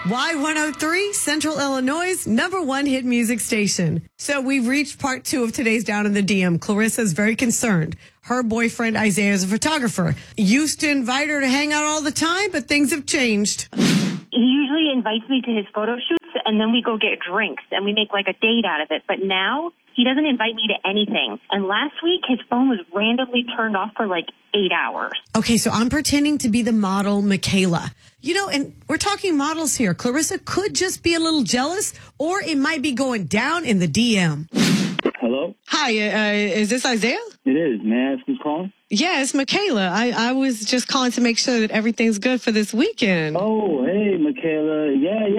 Y103, Central Illinois' #1 hit music station. So we've reached part 2 of today's Down in the DM. Clarissa's very concerned. Her boyfriend, Isaiah, is a photographer. Used to invite her to hang out all the time, but things have changed. He usually invites me to his photo shoots, and then we go get drinks, and we make like a date out of it. But now he doesn't invite me to anything. And last week, his phone was randomly turned off for like 8 hours. Okay, so I'm pretending to be the model, Michaela. You know, and we're talking models here. Clarissa could just be a little jealous, or it might be going down in the DM. Hello? Hi, is this Isaiah? It is. May I ask who's calling? Yeah, it's Michaela. I was just calling to make sure that everything's good for this weekend. Oh, hey, Michaela.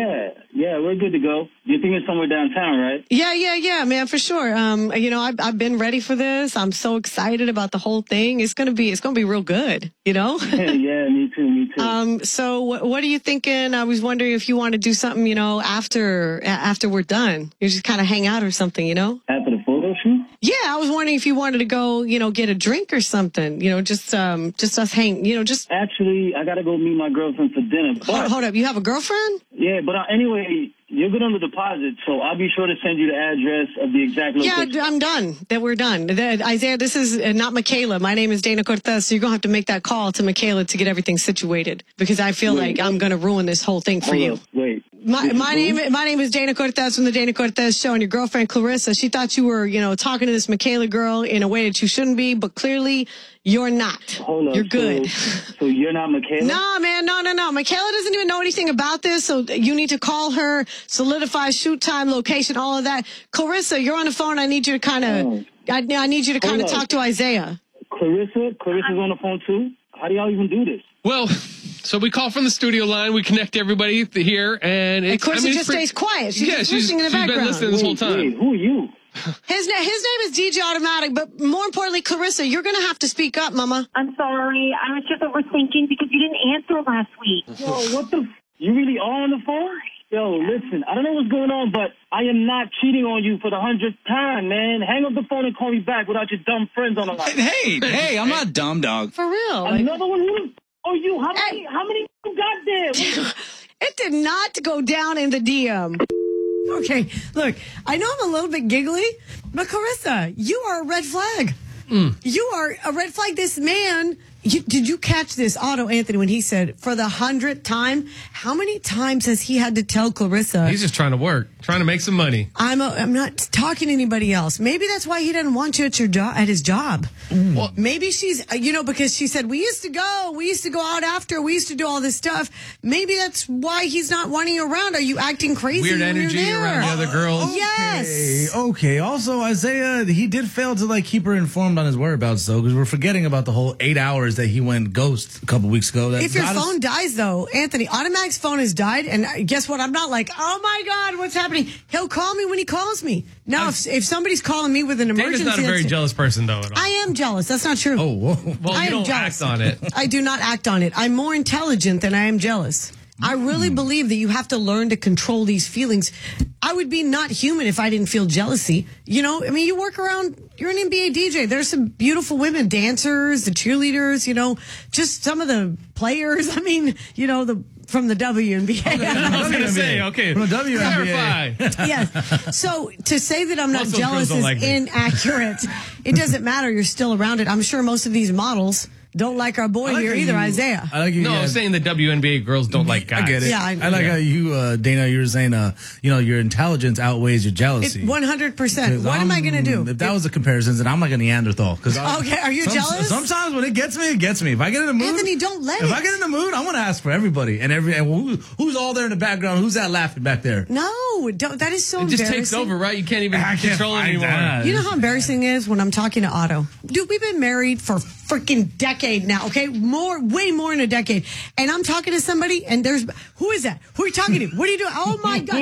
Yeah, we're good to go. You're thinking somewhere downtown, right? Yeah, man, for sure. You know, I've been ready for this. I'm so excited about the whole thing. It's gonna be real good. You know? Yeah, me too. So what are you thinking? I was wondering if you want to do something, you know, after we're done. You just kind of hang out or something, you know? After the photo shoot? Yeah, I was wondering if you wanted to go, you know, get a drink or something. You know, just us hang. You know, just. Actually, I gotta go meet my girlfriend for dinner. But, hold up, you have a girlfriend? Yeah, but anyway, you're good on the deposit, so I'll be sure to send you the address of the exact location. Yeah, I'm done. We're done. Isaiah, this is not Michaela. My name is Dana Cortez, so you're going to have to make that call to Michaela to get everything situated, because I feel like I'm going to ruin this whole thing for you. Wait. My name is Dana Cortez from the Dana Cortez Show, and your girlfriend Clarissa, she thought you were, you know, talking to this Michaela girl in a way that you shouldn't be, but clearly you're not. Hold up. You're good. So you're not Michaela? No, man, no. Michaela doesn't even know anything about this, so you need to call her, solidify shoot time, location, all of that. Clarissa, you're on the phone. I need you to kind of, I need you to kind of talk to Isaiah. Clarissa's on the phone too? How do y'all even do this? Well, so we call from the studio line. We connect everybody here, and Clarissa just stays quiet. She's just listening in the background. She's been listening this whole time. Wait, who are you? His name is DJ Automatic, but more importantly, Clarissa, you're going to have to speak up, Mama. I'm sorry. I was just overthinking because you didn't answer last week. Yo, what the? You really are on the phone? Yo, listen, I don't know what's going on, but I am not cheating on you for the 100th time, man. Hang up the phone and call me back without your dumb friends on the line. Hey, I'm not dumb, dog. For real. Another one? Who are you? How many you got there? It did not go down in the DM. Okay, look, I know I'm a little bit giggly, but Clarissa, you are a red flag. You are a red flag. This man, did you catch this, Otto Anthony, when he said, for the 100th time, how many times has he had to tell Clarissa? He's just trying to work, trying to make some money. I'm not talking to anybody else. Maybe that's why he doesn't want you at his job. Well, maybe she's, you know, because she said, we used to go out after, we used to do all this stuff. Maybe that's why he's not wanting you around. Are you acting crazy? Weird when energy you're there? around the other girls. Yes. Okay. Also, Isaiah, he did fail to keep her informed on his whereabouts, though, because we're forgetting about the whole 8 hours that he went ghost a couple weeks ago. If your phone dies, though, Anthony, Automatic's phone has died, and guess what? I'm not like, oh my God, what's happening? He'll call me when he calls me. Now, if somebody's calling me with an emergency, Dana's not a very jealous person, though, at all. I am jealous. That's not true. Oh, whoa. Well, you don't act on it. I do not act on it. I'm more intelligent than I am jealous. I really believe that you have to learn to control these feelings. I would be not human if I didn't feel jealousy. You know, I mean, you work around, you're an NBA DJ. There's some beautiful women, dancers, the cheerleaders, you know, just some of the players. I mean, you know, from the WNBA. I was going to say, okay, from the WNBA. clarify. Yes. So to say that I'm not Most of those jealous girls is don't like me. inaccurate. It doesn't matter. You're still around it. I'm sure most of these models don't like our boy here either, Isaiah. I like you. No, I'm saying the WNBA girls don't like guys. I get it. Yeah, I like how you, Dana, you were saying, you know, your intelligence outweighs your jealousy. 100%. What am I going to do? If that was a comparison, then I'm like a Neanderthal. Okay, are you jealous? Sometimes when it gets me, it gets me. If I get in the mood, Anthony, don't let If it. I get in the mood, I want to ask for everybody and who's all there in the background. Who's that laughing back there? No, don't, that is so It embarrassing. just takes over, right? You can't even I can't control it find anymore. that. You know how embarrassing it is when I'm talking to Otto? Dude, we've been married for freaking decade now, okay? Way more than a decade. And I'm talking to somebody, and who is that? Who are you talking to? What are you doing? Oh my God.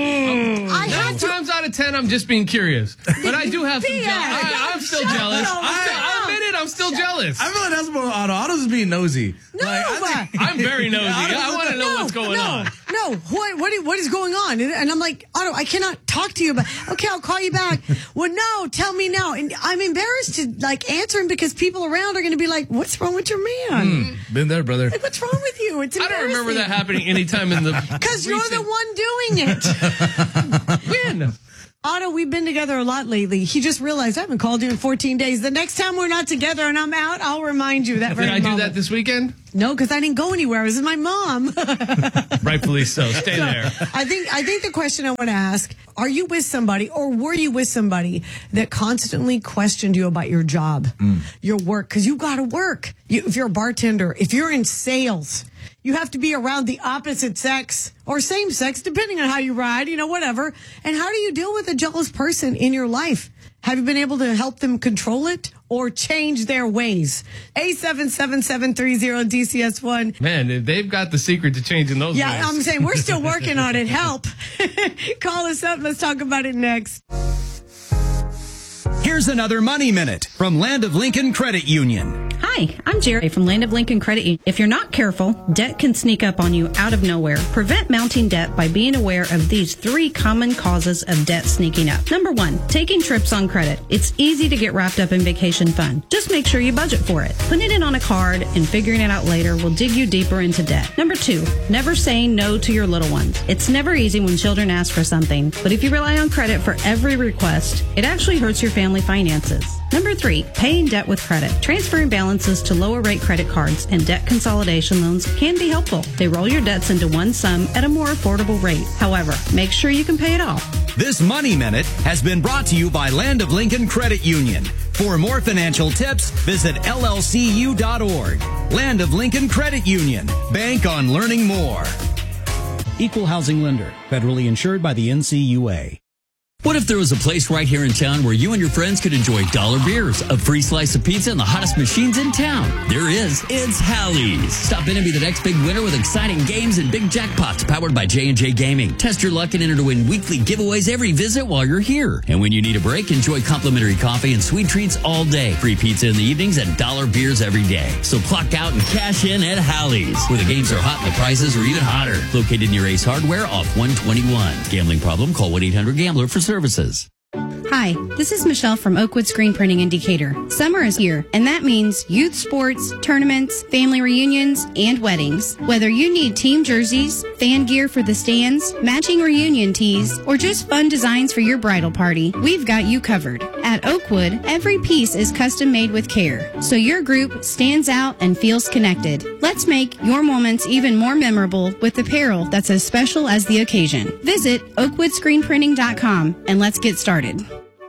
I had 9 to. times out of 10, I'm just being curious. But I do have some BS. jealousy. I'm still Shut jealous. up. I admit it, I'm still jealous. I feel like that's more Otto. Otto's just being nosy. No, I'm very nosy. I want to know what's going on. No, Otto, what is going on? And I'm like, Otto, I cannot talk to you about, okay, I'll call you back. Well, no, tell me now. And I'm embarrassed to like answer him because people around are going to be like, what's wrong with your man? Been there, brother. Like, what's wrong with you? It's I embarrassing. don't remember that happening anytime in the. Because you're the one doing it. When? Otto, we've been together a lot lately. He just realized I haven't called you in 14 days. The next time we're not together and I'm out, I'll remind you that very Did I do moment. that this weekend? No, because I didn't go anywhere. I was with my mom. Rightfully so. Stay there. I think the question I want to ask, are you with somebody or were you with somebody that constantly questioned you about your job, your work? Because you got to work. If you're a bartender, if you're in sales, you have to be around the opposite sex or same sex, depending on how you ride, whatever. And how do you deal with a jealous person in your life? Have you been able to help them control it or change their ways? A77730-DCS1. Man, they've got the secret to changing those ways. Yeah, I'm saying we're still working on it. Help. Call us up. Let's talk about it next. Here's another Money Minute from Land of Lincoln Credit Union. Hi, I'm Jerry from Land of Lincoln Credit Union. If you're not careful, debt can sneak up on you out of nowhere. Prevent mounting debt by being aware of these 3 common causes of debt sneaking up. Number 1, taking trips on credit. It's easy to get wrapped up in vacation fun. Just make sure you budget for it. Putting it on a card and figuring it out later will dig you deeper into debt. Number 2, never saying no to your little ones. It's never easy when children ask for something, but if you rely on credit for every request, it actually hurts your family finances. Number 3, paying debt with credit. Transferring balances to lower rate credit cards and debt consolidation loans can be helpful. They roll your debts into one sum at a more affordable rate. However, make sure you can pay it off. This Money Minute has been brought to you by Land of Lincoln Credit Union. For more financial tips, visit llcu.org. Land of Lincoln Credit Union. Bank on learning more. Equal housing lender. Federally insured by the NCUA. What if there was a place right here in town where you and your friends could enjoy dollar beers, a free slice of pizza, and the hottest machines in town? There is. It's Hallie's. Stop in and be the next big winner with exciting games and big jackpots powered by J&J Gaming. Test your luck and enter to win weekly giveaways every visit while you're here. And when you need a break, enjoy complimentary coffee and sweet treats all day. Free pizza in the evenings and dollar beers every day. So clock out and cash in at Hallie's, where the games are hot and the prices are even hotter. Located near Ace Hardware off 121. Gambling problem? Call 1-800-GAMBLER for services. Hi, this is Michelle from Oakwood Screen Printing in Decatur. Summer is here, and that means youth sports, tournaments, family reunions, and weddings. Whether you need team jerseys, fan gear for the stands, matching reunion tees, or just fun designs for your bridal party, we've got you covered. At Oakwood, every piece is custom made with care, so your group stands out and feels connected. Let's make your moments even more memorable with apparel that's as special as the occasion. Visit oakwoodscreenprinting.com and let's get started.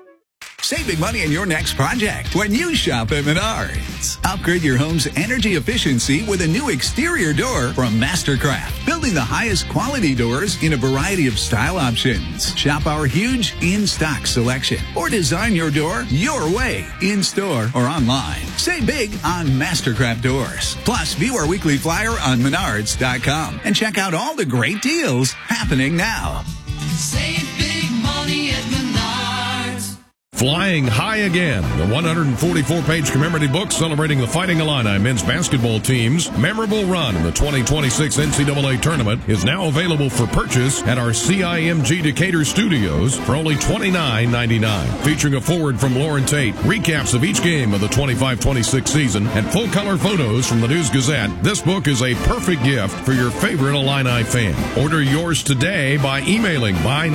Save big money in your next project when you shop at Menards. Upgrade your home's energy efficiency with a new exterior door from Mastercraft, building the highest quality doors in a variety of style options. Shop our huge in-stock selection or design your door your way, in-store or online. Save big on Mastercraft doors. Plus, view our weekly flyer on Menards.com and check out all the great deals happening now. Save big money at Menards. Flying High Again, the 144-page commemorative book celebrating the Fighting Illini men's basketball team's memorable run in the 2026 NCAA tournament, is now available for purchase at our CIMG Decatur studios for only $29.99. Featuring a foreword from Lauren Tate, recaps of each game of the 25-26 season, and full-color photos from the News-Gazette, this book is a perfect gift for your favorite Illini fan. Order yours today by emailing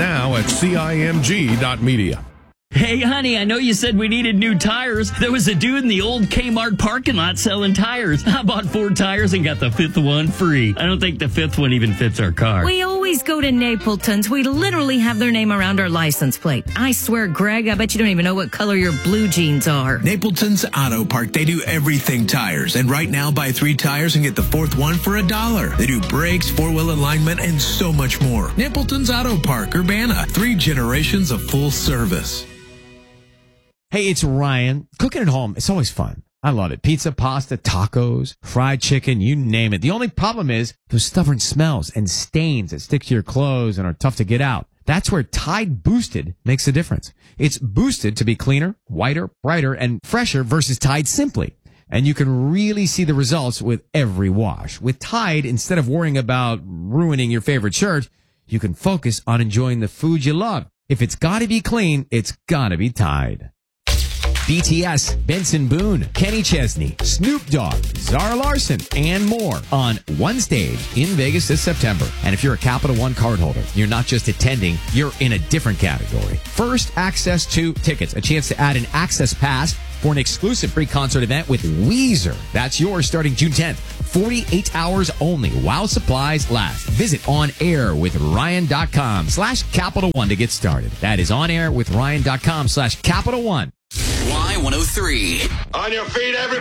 buynow@cimg.media. Hey, honey, I know you said we needed new tires. There was a dude in the old Kmart parking lot selling tires. I bought 4 tires and got the 5th one free. I don't think the 5th one even fits our car. We always go to Napleton's. We literally have their name around our license plate. I swear, Greg, I bet you don't even know what color your blue jeans are. Napleton's Auto Park. They do everything tires. And right now, buy 3 tires and get the 4th one for $1. They do brakes, 4-wheel alignment, and so much more. Napleton's Auto Park, Urbana. 3 generations of full service. Hey, it's Ryan. Cooking at home, it's always fun. I love it. Pizza, pasta, tacos, fried chicken, you name it. The only problem is those stubborn smells and stains that stick to your clothes and are tough to get out. That's where Tide Boosted makes a difference. It's boosted to be cleaner, whiter, brighter, and fresher versus Tide Simply. And you can really see the results with every wash. With Tide, instead of worrying about ruining your favorite shirt, you can focus on enjoying the food you love. If it's gotta be clean, it's gotta be Tide. BTS, Benson Boone, Kenny Chesney, Snoop Dogg, Zara Larson, and more on one stage in Vegas this September. And if you're a Capital One cardholder, you're not just attending, you're in a different category. First, access to tickets, a chance to add an access pass for an exclusive pre-concert event with Weezer. That's yours starting June 10th. 48 hours only while supplies last. Visit onairwithryan.com/Capital One to get started. That is onairwithryan.com/Capital One. Y103. On your feet, everybody.